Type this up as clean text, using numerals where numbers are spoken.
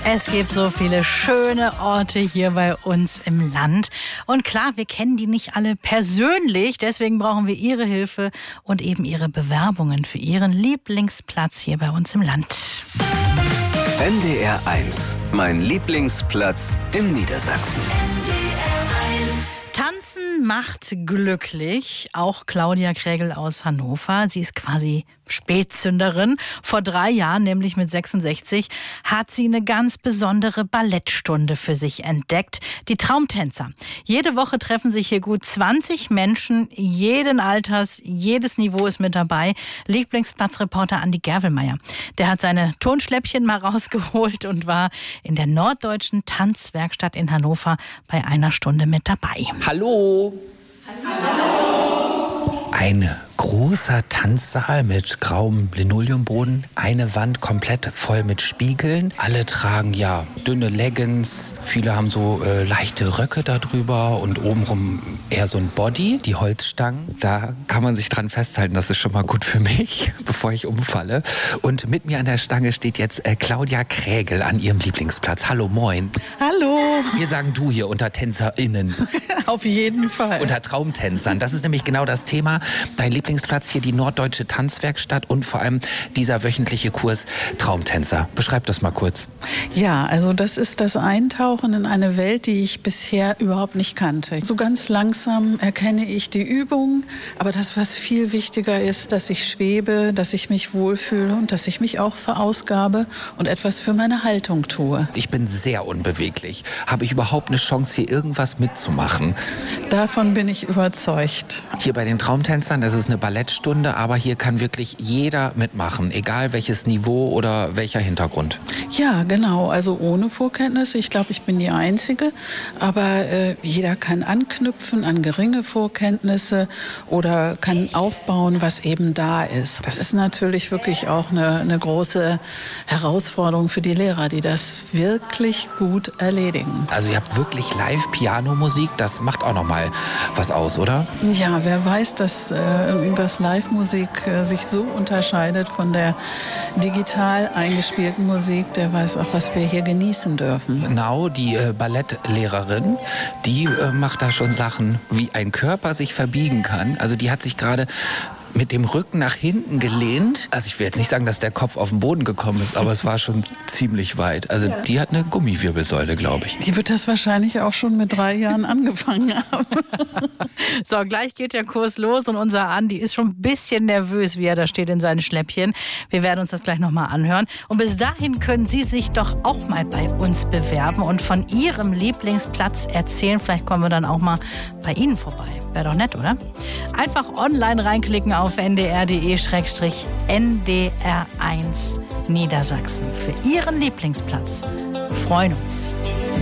Es gibt so viele schöne Orte hier bei uns im Land. Und klar, wir kennen die nicht alle persönlich. Deswegen brauchen wir Ihre Hilfe und eben Ihre Bewerbungen für Ihren Lieblingsplatz hier bei uns im Land. NDR 1, mein Lieblingsplatz in Niedersachsen. Tanzen macht glücklich. Auch Claudia Krägel aus Hannover. Sie ist quasi Spätzünderin. Vor 3 Jahren, nämlich mit 66, hat sie eine ganz besondere Ballettstunde für sich entdeckt. Die Traumtänzer. Jede Woche treffen sich hier gut 20 Menschen, jeden Alters, jedes Niveau ist mit dabei. Lieblingsplatzreporter Andi Gervelmeier. Der hat seine Tonschläppchen mal rausgeholt und war in der Norddeutschen Tanzwerkstatt in Hannover bei einer Stunde mit dabei. Hallo. Hallo. Ein großer Tanzsaal mit grauem Linoleumboden, eine Wand komplett voll mit Spiegeln. Alle tragen ja dünne Leggings, viele haben so leichte Röcke darüber und obenrum eher so ein Body, die Holzstangen. Da kann man sich dran festhalten, das ist schon mal gut für mich, bevor ich umfalle. Und mit mir an der Stange steht jetzt Claudia Krägel an ihrem Lieblingsplatz. Hallo, moin. Hallo. Wir sagen du hier unter TänzerInnen. Auf jeden Fall. Unter Traumtänzern. Das ist nämlich genau das Thema. Dein Lieblingsplatz hier, die Norddeutsche Tanzwerkstatt und vor allem dieser wöchentliche Kurs Traumtänzer. Beschreib das mal kurz. Ja, also das ist das Eintauchen in eine Welt, die ich bisher überhaupt nicht kannte. So ganz langsam erkenne ich die Übung, aber das, was viel wichtiger ist, dass ich schwebe, dass ich mich wohlfühle und dass ich mich auch verausgabe und etwas für meine Haltung tue. Ich bin sehr unbeweglich. Habe ich überhaupt eine Chance, hier irgendwas mitzumachen? Davon bin ich überzeugt. Hier bei den Traumtänzern, das ist eine Ballettstunde, aber hier kann wirklich jeder mitmachen, egal welches Niveau oder welcher Hintergrund. Ja, genau, also ohne Vorkenntnisse. Ich glaube, ich bin die Einzige, aber jeder kann anknüpfen an geringe Vorkenntnisse oder kann aufbauen, was eben da ist. Das ist natürlich wirklich auch eine große Herausforderung für die Lehrer, die das wirklich gut erledigen. Also ihr habt wirklich Live-Piano-Musik, das macht auch noch mal was aus, oder? Ja, wer weiß, dass Live-Musik sich so unterscheidet von der digital eingespielten Musik, der weiß auch, was wir hier genießen dürfen. Genau, die Ballettlehrerin, die macht da schon Sachen, wie ein Körper sich verbiegen kann. Also die hat sich gerade mit dem Rücken nach hinten gelehnt. Also ich will jetzt nicht sagen, dass der Kopf auf den Boden gekommen ist, aber es war schon ziemlich weit. Also die hat eine Gummiwirbelsäule, glaube ich. Die wird das wahrscheinlich auch schon mit 3 Jahren angefangen haben. So, gleich geht der Kurs los und unser Andi ist schon ein bisschen nervös, wie er da steht in seinen Schläppchen. Wir werden uns das gleich nochmal anhören. Und bis dahin können Sie sich doch auch mal bei uns bewerben und von Ihrem Lieblingsplatz erzählen. Vielleicht kommen wir dann auch mal bei Ihnen vorbei. Wäre doch nett, oder? Einfach online reinklicken auf ndr.de/NDR1 Niedersachsen für Ihren Lieblingsplatz. Wir freuen uns.